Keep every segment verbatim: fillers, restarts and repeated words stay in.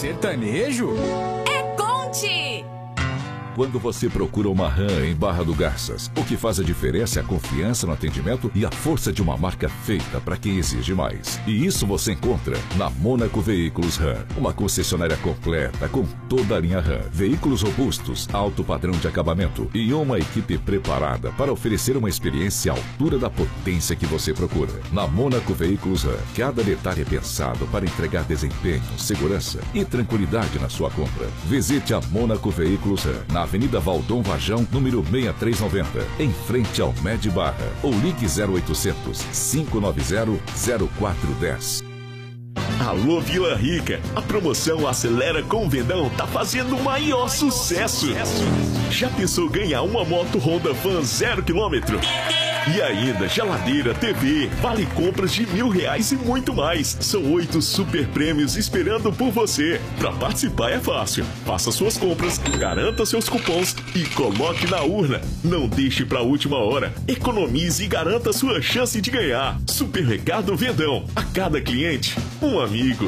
Sertanejo? É Conte! Quando você procura uma RAM em Barra do Garças, o que faz a diferença é a confiança no atendimento e a força de uma marca feita para quem exige mais. E isso você encontra na Mônaco Veículos RAM, uma concessionária completa com toda a linha RAM, veículos robustos, alto padrão de acabamento e uma equipe preparada para oferecer uma experiência à altura da potência que você procura. Na Mônaco Veículos RAM, cada detalhe é pensado para entregar desempenho, segurança e tranquilidade na sua compra. Visite a Mônaco Veículos RAM, na Avenida Valdom Vajão, número seis três nove zero, em frente ao Med Barra, ou ligue zero oitocentos, cinco nove zero, zero quatro um zero. Alô Vila Rica, a promoção Acelera com o Vendão tá fazendo o maior sucesso. Já pensou ganhar uma moto Honda Fan zero quilômetro? E ainda geladeira, T V, vale compras de mil reais e muito mais. São oito super prêmios esperando por você. Para participar é fácil. Faça suas compras, garanta seus cupons e coloque na urna. Não deixe para a última hora. Economize e garanta sua chance de ganhar. Supermercado Vendão. A cada cliente, um amigo.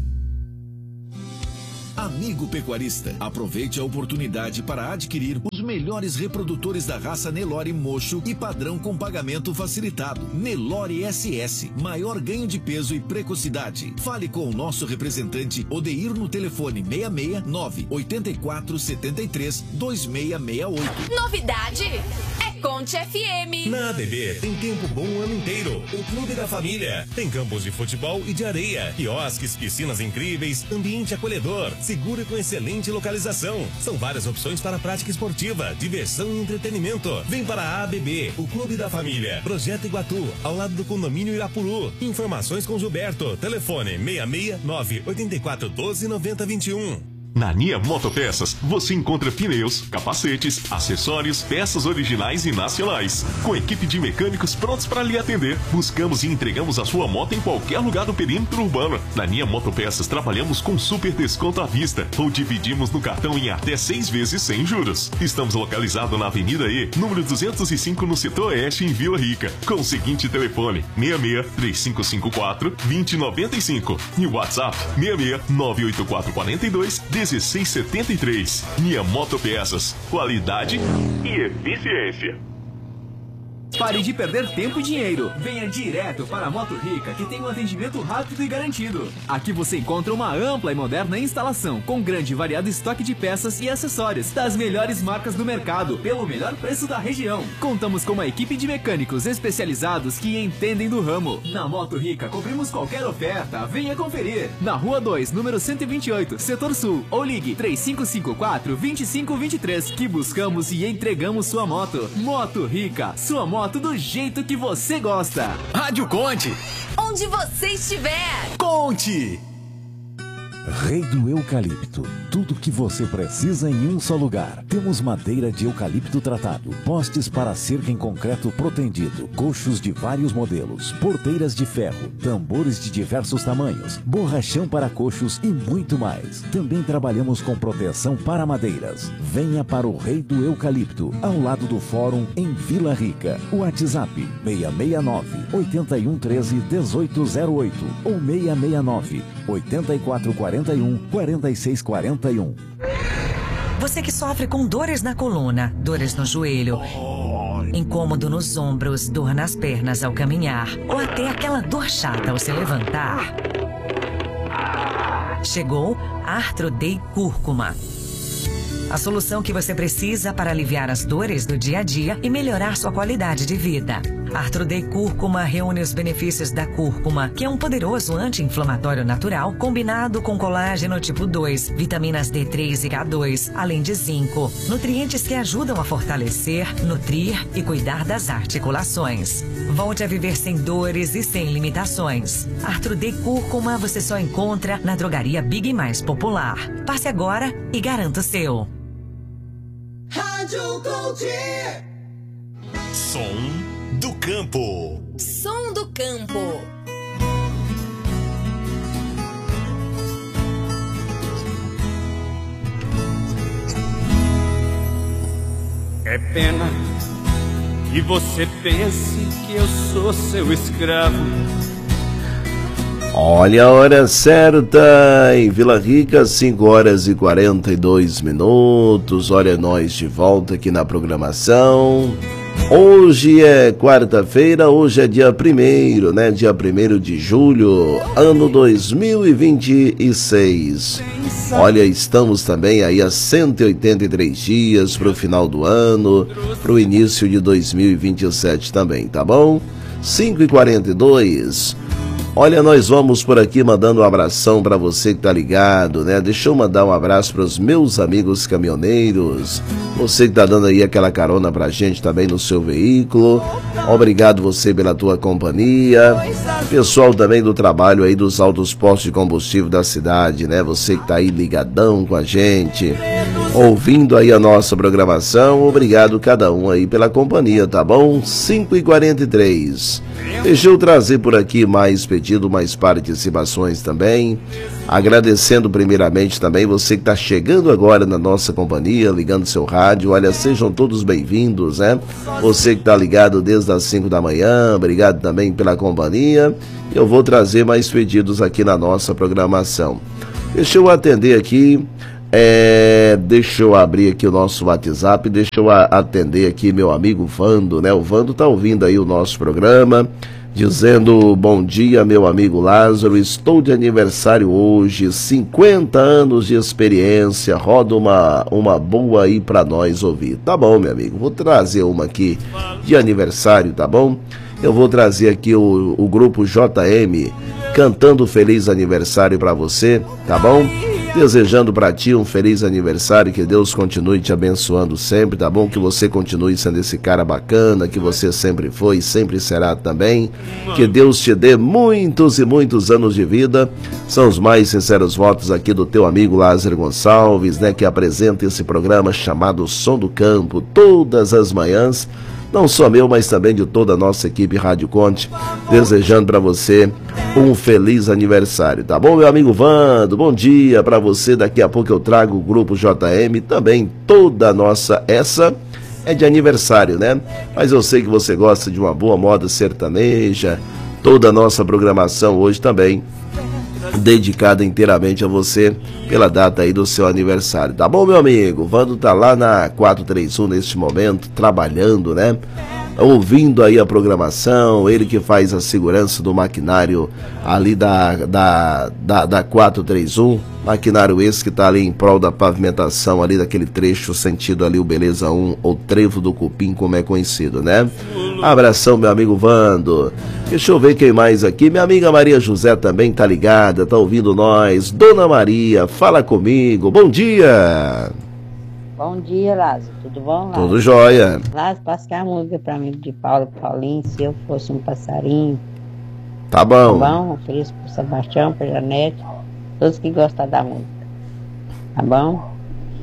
Amigo pecuarista, aproveite a oportunidade para adquirir os melhores reprodutores da raça Nelore Mocho e padrão com pagamento facilitado. Nelore S S, maior ganho de peso e precocidade. Fale com o nosso representante Odeir no telefone seis seis nove, oito quatro sete três, dois seis seis oito. Novidade é Conte F M. Na A B B tem tempo bom o ano inteiro. O Clube da Família tem campos de futebol e de areia, quiosques, piscinas incríveis, ambiente acolhedor, seguro e com excelente localização. São várias opções para prática esportiva, diversão e entretenimento. Vem para a A B B, o Clube da Família. Projeto Iguatu, ao lado do condomínio Irapuru. Informações com Gilberto. Telefone seis seis nove, oito quatro um dois, nove zero dois um. Na Nia Motopeças, você encontra pneus, capacetes, acessórios, peças originais e nacionais. Com equipe de mecânicos prontos para lhe atender, buscamos e entregamos a sua moto em qualquer lugar do perímetro urbano. Na Nia Motopeças, trabalhamos com super desconto à vista ou dividimos no cartão em até seis vezes sem juros. Estamos localizados na Avenida E, número duzentos e cinco, no setor oeste, em Vila Rica, com o seguinte telefone: seis seis, três cinco cinco quatro, dois zero nove cinco e o WhatsApp seis seis, nove oito quatro quatro dois, um seis sete três. Nia Motopeças, qualidade e eficiência. Pare de perder tempo e dinheiro. Venha direto para a Moto Rica, que tem um atendimento rápido e garantido. Aqui você encontra uma ampla e moderna instalação, com grande e variado estoque de peças e acessórios das melhores marcas do mercado, pelo melhor preço da região. Contamos com uma equipe de mecânicos especializados que entendem do ramo. Na Moto Rica, cobrimos qualquer oferta. Venha conferir. Na Rua dois, número cento e vinte e oito, Setor Sul. Ou ligue três cinco cinco quatro, dois cinco dois três, que buscamos e entregamos sua moto. Moto Rica, sua moto do jeito que você gosta. Rádio Conte. Onde você estiver. Conte. Rei do Eucalipto. Tudo que você precisa em um só lugar. Temos madeira de eucalipto tratado, postes para cerca em concreto protendido, coxos de vários modelos, porteiras de ferro, tambores de diversos tamanhos, borrachão para coxos e muito mais. Também trabalhamos com proteção para madeiras. Venha para o Rei do Eucalipto, ao lado do Fórum, em Vila Rica. O WhatsApp seis seis nove, oito um um três, um oito zero oito ou seis seis nove, oito quatro quatro um, quatro seis quatro um. Você que sofre com dores na coluna, dores no joelho, incômodo nos ombros, dor nas pernas ao caminhar, ou até aquela dor chata ao se levantar. Chegou Arthrodei Cúrcuma. A solução que você precisa para aliviar as dores do dia a dia e melhorar sua qualidade de vida. Arthrodei Cúrcuma reúne os benefícios da cúrcuma, que é um poderoso anti-inflamatório natural, combinado com colágeno tipo dois, vitaminas D três e K dois, além de zinco, nutrientes que ajudam a fortalecer, nutrir e cuidar das articulações. Volte a viver sem dores e sem limitações. Arthrodei Cúrcuma você só encontra na drogaria Big mais popular. Passe agora e garanta o seu. Rádio Conte. Som do campo. Som do campo. É pena que você pense que eu sou seu escravo. Olha a hora certa em Vila Rica, cinco horas e quarenta e dois minutos. Olha nós de volta aqui na programação. Hoje é quarta-feira, hoje é dia primeiro, né? Dia primeiro de julho, ano dois mil e vinte e seis. Olha, estamos também aí a cento e oitenta e três dias para o final do ano, para o início de dois mil e vinte e sete também, tá bom? cinco e quarenta e dois. Olha, nós vamos por aqui mandando um abração para você que tá ligado, né? Deixa eu mandar um abraço para os meus amigos caminhoneiros, você que tá dando aí aquela carona pra gente também no seu veículo. Obrigado você pela tua companhia. Pessoal também do trabalho aí dos altos postos de combustível da cidade, né? Você que tá aí ligadão com a gente, ouvindo aí a nossa programação. Obrigado cada um aí pela companhia, tá bom? cinco e quarenta e três. Deixa eu trazer por aqui mais pedido, mais participações também. Agradecendo primeiramente também você que está chegando agora na nossa companhia, ligando seu rádio. Olha, sejam todos bem-vindos, né? Você que está ligado desde as cinco da manhã, obrigado também pela companhia. Eu vou trazer mais pedidos aqui na nossa programação. Deixa eu atender aqui. É, deixa eu abrir aqui o nosso WhatsApp, deixa eu atender aqui meu amigo Vando, né? O Vando tá ouvindo aí o nosso programa, dizendo: bom dia, meu amigo Lázaro, estou de aniversário hoje, cinquenta anos de experiência, roda uma, uma boa aí pra nós ouvir. Tá bom, meu amigo, vou trazer uma aqui de aniversário, tá bom? Eu vou trazer aqui o, o grupo J M cantando feliz aniversário pra você, tá bom? Desejando para ti um feliz aniversário, que Deus continue te abençoando sempre, tá bom? Que você continue sendo esse cara bacana, que você sempre foi e sempre será também. Que Deus te dê muitos e muitos anos de vida. São os mais sinceros votos aqui do teu amigo Lázaro Gonçalves, né? Que apresenta esse programa chamado Som do Campo, todas as manhãs. Não só meu, mas também de toda a nossa equipe Rádio Conte, desejando para você um feliz aniversário, tá bom, meu amigo Vando? Bom dia para você. Daqui a pouco eu trago o grupo J M, também toda a nossa, essa é de aniversário, né? Mas eu sei que você gosta de uma boa moda sertaneja, toda a nossa programação hoje também dedicada inteiramente a você pela data aí do seu aniversário, tá bom, meu amigo? Vando tá lá na quatrocentos e trinta e um neste momento, trabalhando, né? Ouvindo aí a programação, ele que faz a segurança do maquinário ali da, da, da, da quatrocentos e trinta e um, maquinário esse que tá ali em prol da pavimentação ali daquele trecho sentido ali o Beleza um, ou Trevo do Cupim, como é conhecido, né? Abração, meu amigo Vando. Deixa eu ver quem mais aqui. Minha amiga Maria José também tá ligada, tá ouvindo nós. Dona Maria, fala comigo. Bom dia. Bom dia, Lázaro. Tudo bom, Lázaro? Tudo jóia. Lázaro, passa a música pra mim de Paulo Paulinho, Se Eu Fosse um Passarinho. Tá bom. Tá bom? Ofereço pro Sebastião, pra Janete, todos que gostam da música. Tá bom?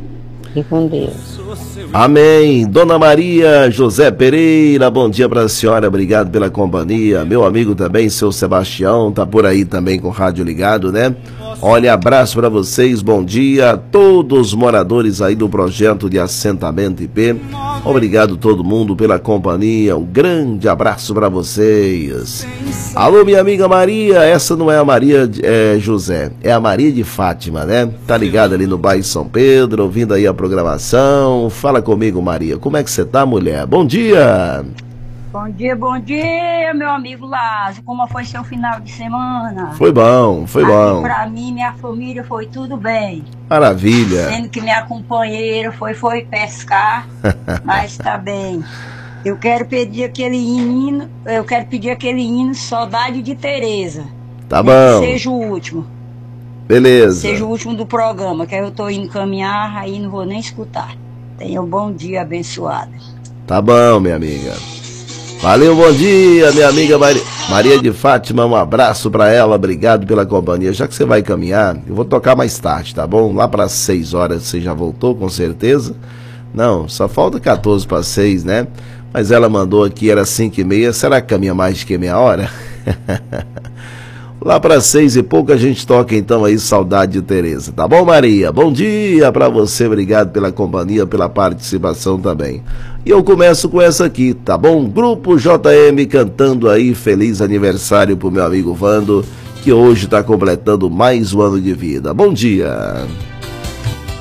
E com Deus. Amém. Dona Maria José Pereira, bom dia para a senhora, obrigado pela companhia. Meu amigo também, seu Sebastião, tá por aí também com o rádio ligado, né? Olha, abraço para vocês, bom dia a todos os moradores aí do projeto de assentamento I P. Obrigado todo mundo pela companhia, um grande abraço para vocês. Alô, minha amiga Maria, essa não é a Maria é, José, é a Maria de Fátima, né? Tá ligada ali no bairro São Pedro, ouvindo aí a programação. Fala comigo, Maria, como é que você tá, mulher? Bom dia! Bom dia, bom dia, meu amigo Lázaro. Como foi seu final de semana? Foi bom, foi bom. Pra mim, minha família, foi tudo bem. Maravilha. Sendo que minha companheira foi, foi pescar, mas tá bem. Eu quero pedir aquele hino, eu quero pedir aquele hino Saudade de Tereza. Tá bom. Seja o último. Beleza. Seja o último do programa, que aí eu tô indo caminhar, aí não vou nem escutar. Tenha um bom dia abençoado. Tá bom, minha amiga. Valeu, bom dia, minha amiga Maria, Maria de Fátima, um abraço pra ela, obrigado pela companhia. Já que você vai caminhar, eu vou tocar mais tarde, tá bom? Lá para seis horas você já voltou, com certeza? Não, só falta quatorze para seis, né? Mas ela mandou aqui, era cinco e meia, será que caminha mais de que meia hora? Lá para seis e pouco a gente toca então aí Saudade de Tereza, tá bom, Maria? Bom dia pra você, obrigado pela companhia, pela participação também. E eu começo com essa aqui, tá bom? Grupo J M cantando aí feliz aniversário pro meu amigo Vando, que hoje está completando mais um ano de vida. Bom dia.